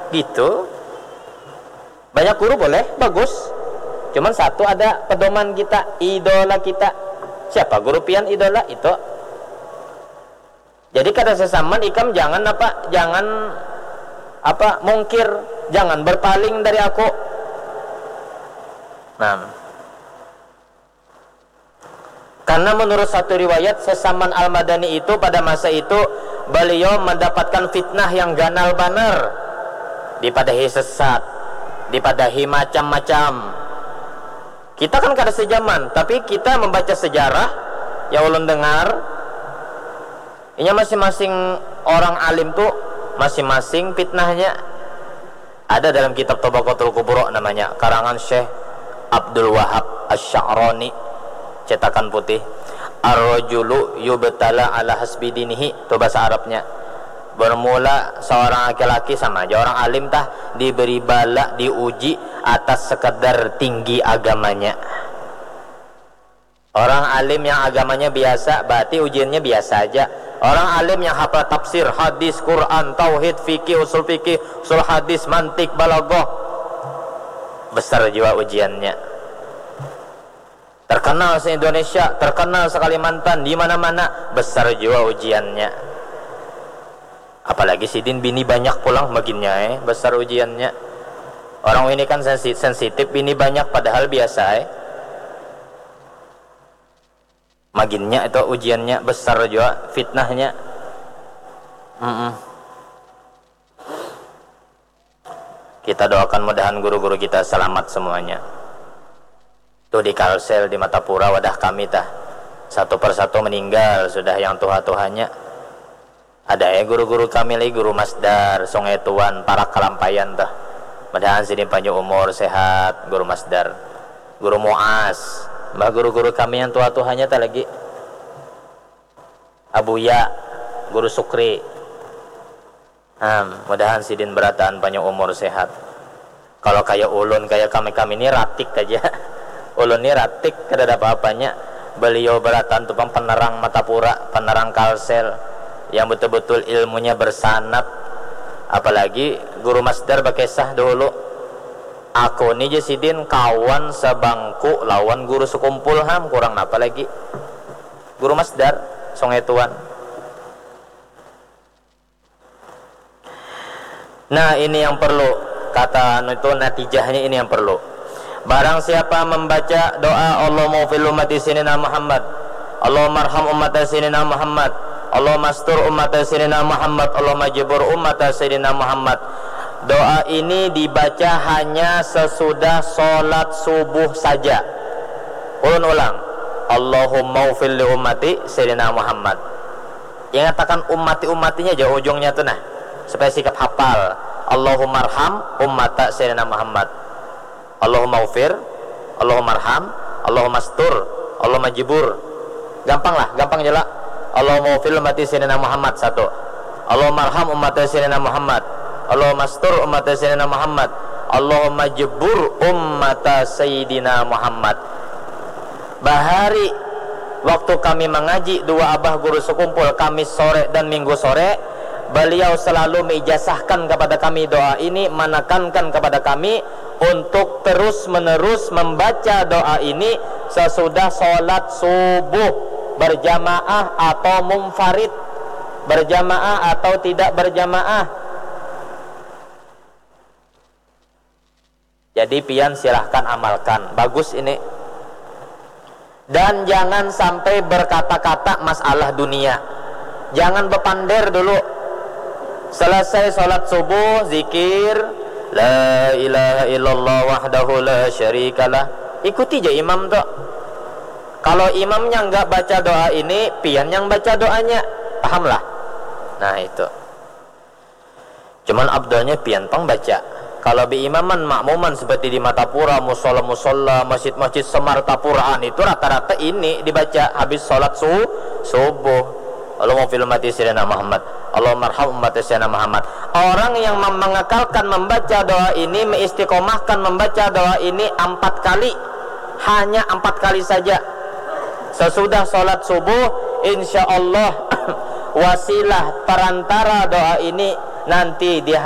gitu. Banyak guru boleh, bagus. Cuman satu ada pedoman kita, idola kita. Siapa guru pian idola itu? Jadi kata sesaman ikam jangan mungkir, jangan berpaling dari aku. Nah, karena menurut satu riwayat Sesaman Al-Madani itu pada masa itu beliau mendapatkan fitnah yang ganal banar, dipadahi sesat, dipadahi macam-macam. Kita kan kada sejaman, tapi kita membaca sejarah ya ulun dengar ini masing-masing orang alim tuh masing-masing fitnahnya ada dalam kitab Tabaqatul Kubra namanya, karangan Syekh Abdul Wahab Asy-Sya'rani, cetakan putih. Ar-rajulu yubtala ala hasbi dinihi, itu bahasa Arabnya. Bermula seorang laki-laki sama aja orang alim tah diberi bala, diuji atas sekedar tinggi agamanya. Orang alim yang agamanya biasa berarti ujiannya biasa aja. Orang alim yang hafal tafsir, hadis, Quran, tauhid, fikih, usul hadis, mantik, balaghah, besar jiwa ujiannya. Terkenal se-Indonesia, terkenal se-Kalimantan, di mana-mana besar jiwa ujiannya. Apalagi sidin bini banyak pulang baginnya besar ujiannya. Orang ini kan sensitif, bini banyak padahal biasa maginnya itu ujiannya besar juga, fitnahnya. Kita doakan mudahan guru-guru kita selamat semuanya. Tuh di Kalsel di Matapura wadah kami tah satu persatu meninggal sudah yang tua-tuanya. Ada guru-guru kami lagi, guru Masdar, Sungai Tuan, para kelampayan tah. Mudahan sini panjang umur sehat guru Masdar, guru Muas, mbah guru-guru kami yang tua-tuanya tah lagi. Abuya, guru Sukri. Mudahan sidin berataan panjang umur sehat. Kalau kayak ulun kayak kami ini ratik aja. Ulun ini ratik kada ada apa-apanya. Beliau berataan tupang penerang Matapura, penerang Kalsel yang betul-betul ilmunya bersanad. Apalagi guru Masdar bakesah dulu. Aku ni jasidin kawan sebangku lawan guru sekumpul kurang apa lagi. Guru Masdar Sungai Tuan. Nah, ini yang perlu kata itu natijahnya, ini yang perlu. Barang siapa membaca doa Allahumma fil ummati sinina Muhammad, Allahumma arham ummata sinina Muhammad, Allahumma astur ummata sayyidina Muhammad, Allahumma jibur ummata sayyidina Muhammad. Doa ini dibaca hanya sesudah sholat subuh saja. Ulang. Allahumma ufil li ummati sayyidina Muhammad. Yang katakan ummati-ummatinya aja ujungnya tuh nah, supaya sikap hafal. Allahumma arham ummata sayyidina Muhammad, Allahumma ufir, Allahumma arham, Allahumma astur, Allahumma jibur. Gampang jelas. Allahumma fil ummati sayyidina Muhammad satu. Allahumma arham ummati sayyidina Muhammad, Allahumma astur ummati sayyidina Muhammad, Allahumma jibur ummata sayyidina Muhammad. Bahari waktu kami mengaji dua abah guru sekumpul Kamis sore dan Minggu sore, beliau selalu meijazahkan kepada kami doa ini, menekankan kepada kami untuk terus menerus membaca doa ini sesudah sholat subuh, berjamaah atau munfarid, berjamaah atau tidak berjamaah. Jadi pian silahkan amalkan, bagus ini. Dan jangan sampai berkata-kata masalah dunia, jangan bepander dulu. Selesai sholat subuh zikir la ilaha illallah wahdahu la syarikalah, ikuti aja imam tuh. Kalau imamnya nggak baca doa ini, pian yang baca doanya, pahamlah. Nah itu. Cuman abdalnya pian pang baca. Kalau bi imaman makmuman seperti di Matapura, musola, masjid-masjid Semartapuraan itu rata-rata ini dibaca habis sholat subuh. Allahumma fil ummati sayyidina Muhammad, Allahumma arham ummati sayyidina Muhammad. Orang yang mengakalkan membaca doa ini, mengistiqomahkan membaca doa ini 4 kali, hanya 4 kali saja. Sesudah sholat subuh, insya Allah wasilah perantara doa ini nanti di